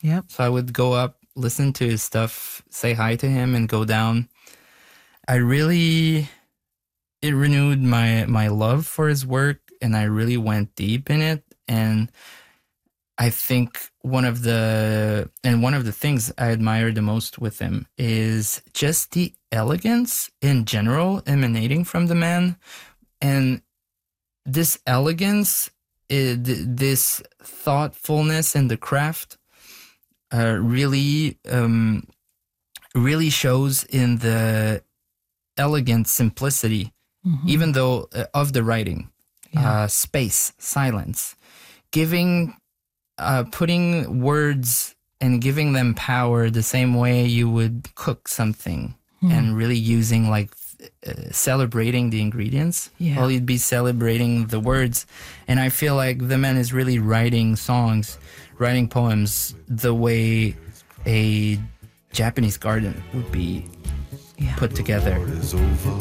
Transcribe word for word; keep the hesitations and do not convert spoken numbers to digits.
Yep. So I would go up, listen to his stuff, say hi to him, and go down. I really, it renewed my my love for his work, and I really went deep in it. And I think one of the and one of the things I admire the most with him is just the elegance in general emanating from the man, and this elegance, uh, th- this thoughtfulness in the craft, uh, really, um, really shows in the elegant simplicity, Mm-hmm. even though uh, of the writing, Yeah. uh, space, silence, giving, uh, putting words and giving them power the same way you would cook something, Hmm. and really using like uh, celebrating the ingredients. Yeah. Well, you'd be celebrating the words, and I feel like the man is really writing songs, writing poems the way a Japanese garden would be Yeah. put together. War is over.